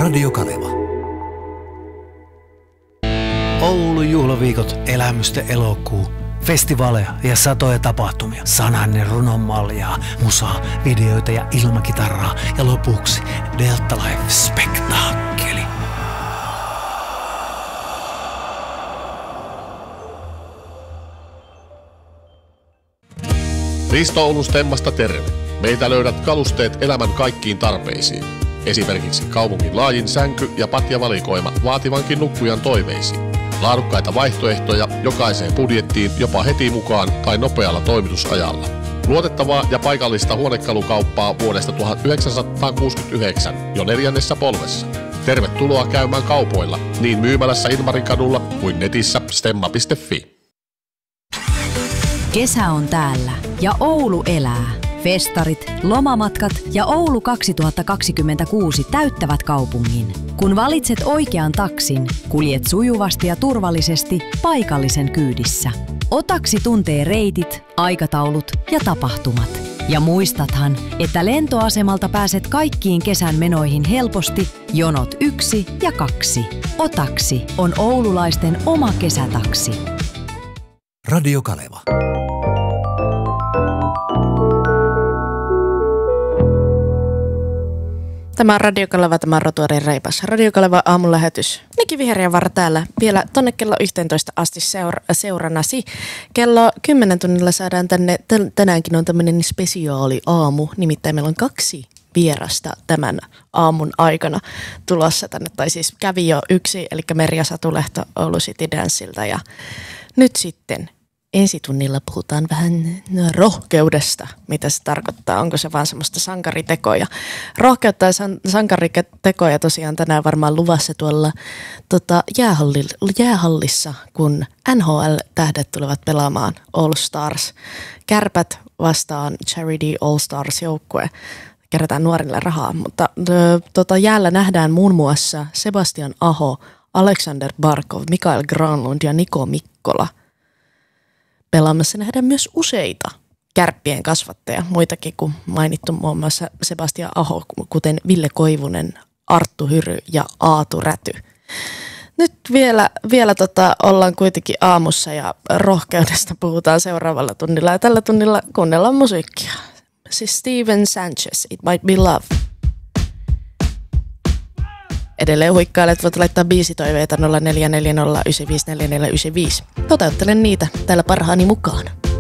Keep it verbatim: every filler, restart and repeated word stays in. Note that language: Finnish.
Radio Kaleva. Oulun juhlaviikot, elämysten elokuu, festivaaleja ja satoja tapahtumia, sananen runonmallia, musaa, videoita ja ilmakitaraa ja lopuksi Delta Life-spektaakkeli. Risto Oulun Stemmasta terve. Meiltä löydät kalusteet elämän kaikkiin tarpeisiin. Esimerkiksi kaupungin laajin sänky- ja patjavalikoima vaativankin nukkujan toiveisiin. Laadukkaita vaihtoehtoja jokaiseen budjettiin jopa heti mukaan tai nopealla toimitusajalla. Luotettavaa ja paikallista huonekalukauppaa vuodesta tuhatyhdeksänsataakuusikymmentäyhdeksän jo neljännessä polvessa. Tervetuloa käymään kaupoilla niin myymälässä Ilmarinkadulla kuin netissä stemma piste fi. Kesä on täällä ja Oulu elää. Festarit, lomamatkat ja Oulu kaksituhattakaksikymmentäkuusi täyttävät kaupungin. Kun valitset oikean taksin, kuljet sujuvasti ja turvallisesti paikallisen kyydissä. Otaksi tuntee reitit, aikataulut ja tapahtumat. Ja muistathan, että lentoasemalta pääset kaikkiin kesän menoihin helposti jonot yksi ja kaksi. Otaksi on oululaisten oma kesätaksi. Radio Kaleva. Tämä on Radio Kaleva, tämä on Rotuarin reipas. Radio Kaleva aamulähetys. Niki Viheriävaara täällä vielä tonne kello yhteentoista asti seura- seuranasi. Kello kymmenen tunnilla saadaan tänne, tänäänkin on tämmöinen spesiaali aamu. Nimittäin meillä on kaksi vierasta tämän aamun aikana tulossa tänne. Tai siis kävi jo yksi, eli Merja Satulehto Oulu City Danceilta. Ja nyt sitten ensitunnilla puhutaan vähän rohkeudesta, mitä se tarkoittaa. Onko se vaan semmoista sankaritekoja? Rohkeutta ja san- sankaritekoja tosiaan tänään varmaan luvassa tuolla tota, jäähalli- jäähallissa, kun N H L-tähdet tulevat pelaamaan All Stars. Kärpät vastaan Charity All Stars-joukkue. Kerätään nuorille rahaa, mutta ö, tota, jäällä nähdään muun muassa Sebastian Aho, Alexander Barkov, Mikael Granlund ja Niko Mikkola. Pelaamassa nähdään myös useita Kärppien kasvattajia, muitakin kuin mainittu muun muassa Sebastian Aho, kuten Ville Koivunen, Arttu Hyry ja Aatu Räty. Nyt vielä, vielä tota, ollaan kuitenkin aamussa ja rohkeudesta puhutaan seuraavalla tunnilla ja tällä tunnilla kuunnellaan musiikkia. Siis Steven Sanchez, It Might Be Love. Edelleen huikkailet, voit laittaa biisitoiveita nolla neljä neljä nolla yhdeksän viisi neljä neljä yhdeksän viisi. Toteuttelen niitä täällä parhaani mukaan.